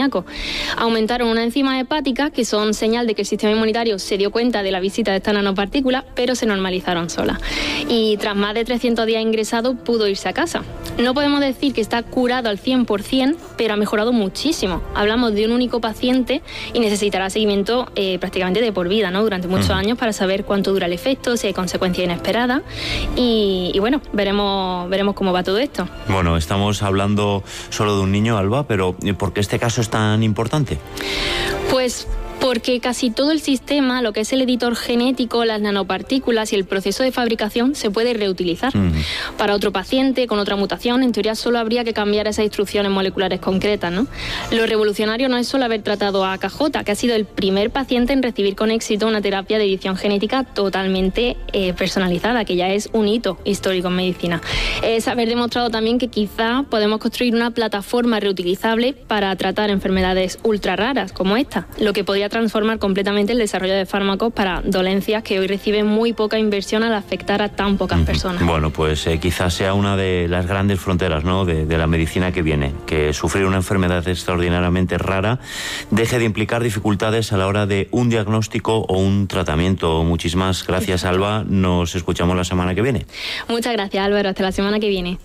amoníaco. Aumentaron unas enzimas hepáticas que son señal de que el sistema inmunitario se dio cuenta de la visita de estas nanopartículas, pero se normalizaron solas. Y tras más de 300 días ingresado, pudo irse a casa. No podemos decir que está curado al 100%, pero ha mejorado muchísimo. Hablamos de un único paciente y necesitará seguimiento prácticamente de por vida, ¿no? Durante muchos años para saber cuánto dura el efecto, si hay consecuencias inesperadas. Y bueno, veremos cómo va todo esto. Bueno, estamos hablando solo de un niño, Alba, pero ¿por qué este caso es tan importante? Pues porque casi todo el sistema, lo que es el editor genético, las nanopartículas y el proceso de fabricación se puede reutilizar. Para otro paciente con otra mutación, en teoría solo habría que cambiar esas instrucciones moleculares concretas, ¿no? Lo revolucionario no es solo haber tratado a KJ, que ha sido el primer paciente en recibir con éxito una terapia de edición genética totalmente personalizada, que ya es un hito histórico en medicina. Es haber demostrado también que quizá podemos construir una plataforma reutilizable para tratar enfermedades ultra raras como esta, lo que podría transformar completamente el desarrollo de fármacos para dolencias que hoy reciben muy poca inversión al afectar a tan pocas personas. Bueno, pues quizás sea una de las grandes fronteras, ¿no?, de la medicina que viene, que sufrir una enfermedad extraordinariamente rara deje de implicar dificultades a la hora de un diagnóstico o un tratamiento. Muchísimas gracias, Alba. Nos escuchamos la semana que viene. Muchas gracias, Álvaro. Hasta la semana que viene.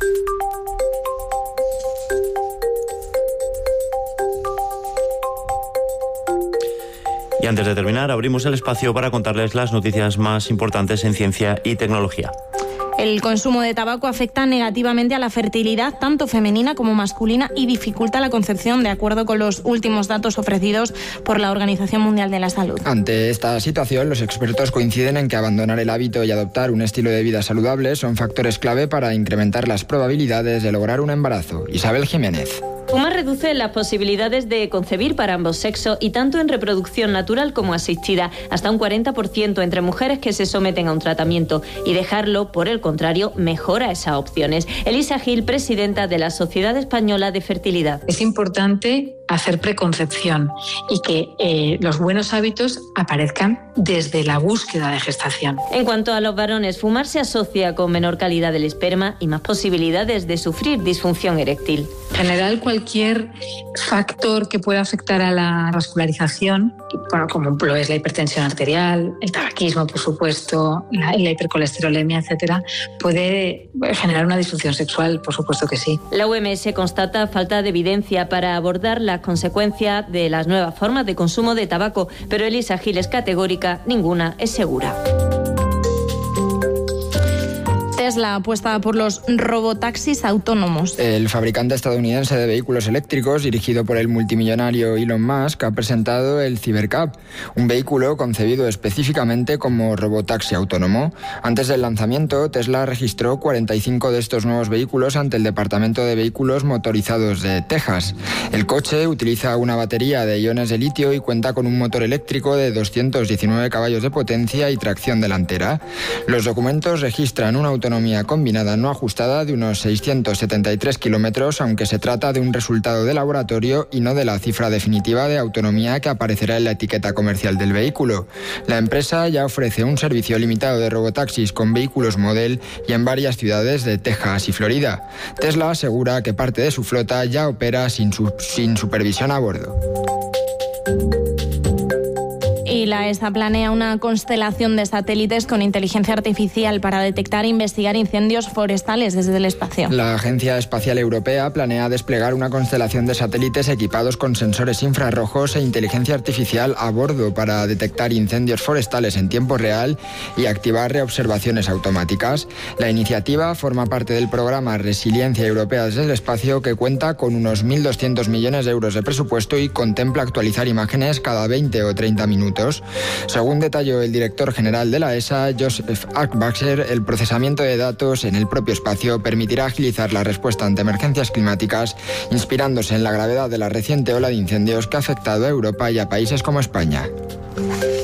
Y antes de terminar, abrimos el espacio para contarles las noticias más importantes en ciencia y tecnología. El consumo de tabaco afecta negativamente a la fertilidad, tanto femenina como masculina, y dificulta la concepción, de acuerdo con los últimos datos ofrecidos por la Organización Mundial de la Salud. Ante esta situación, los expertos coinciden en que abandonar el hábito y adoptar un estilo de vida saludable son factores clave para incrementar las probabilidades de lograr un embarazo. Isabel Jiménez. Fumar reduce las posibilidades de concebir para ambos sexos, y tanto en reproducción natural como asistida, hasta un 40% entre mujeres que se someten a un tratamiento, y dejarlo, por el contrario, mejora esas opciones. Elisa Gil, presidenta de la Sociedad Española de Fertilidad. Es importante hacer preconcepción y que los buenos hábitos aparezcan desde la búsqueda de gestación. En cuanto a los varones, fumar se asocia con menor calidad del esperma y más posibilidades de sufrir disfunción eréctil. En general, cualquier factor que pueda afectar a la vascularización, bueno, como lo es la hipertensión arterial, el tabaquismo, por supuesto, la hipercolesterolemia, etcétera, puede generar una disfunción sexual, por supuesto que sí. La OMS constata falta de evidencia para abordar las consecuencias de las nuevas formas de consumo de tabaco, pero Elisa Gil es categórica: ninguna es segura. Tesla apuesta por los robotaxis autónomos. El fabricante estadounidense de vehículos eléctricos, dirigido por el multimillonario Elon Musk, ha presentado el Cybercab, un vehículo concebido específicamente como robotaxi autónomo. Antes del lanzamiento, Tesla registró 45 de estos nuevos vehículos ante el Departamento de Vehículos Motorizados de Texas. El coche utiliza una batería de iones de litio y cuenta con un motor eléctrico de 219 caballos de potencia y tracción delantera. Los documentos registran una autonomía combinada no ajustada de unos 673 kilómetros, aunque se trata de un resultado de laboratorio y no de la cifra definitiva de autonomía que aparecerá en la etiqueta comercial del vehículo. La empresa ya ofrece un servicio limitado de robotaxis con vehículos Model y en varias ciudades de Texas y Florida. Tesla asegura que parte de su flota ya opera sin supervisión a bordo. Y la ESA planea una constelación de satélites con inteligencia artificial para detectar e investigar incendios forestales desde el espacio. La Agencia Espacial Europea planea desplegar una constelación de satélites equipados con sensores infrarrojos e inteligencia artificial a bordo para detectar incendios forestales en tiempo real y activar reobservaciones automáticas. La iniciativa forma parte del programa Resiliencia Europea desde el Espacio, que cuenta con unos 1.200 millones de euros de presupuesto y contempla actualizar imágenes cada 20 o 30 minutos. Según detalló el director general de la ESA, Joseph Ackbacher, el procesamiento de datos en el propio espacio permitirá agilizar la respuesta ante emergencias climáticas, inspirándose en la gravedad de la reciente ola de incendios que ha afectado a Europa y a países como España.